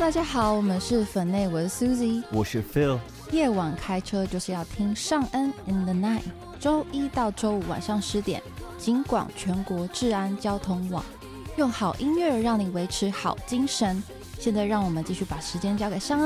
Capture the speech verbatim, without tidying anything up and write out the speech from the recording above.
大家好，我们是粉内，我是 Suzy， 我是 Phil。 夜晚开车就是要听尚恩 in the night， 周一到周五晚上十点，警广全国治安交通网，用好音乐让你维持好精神。现在让我们继续把时间交给尚恩。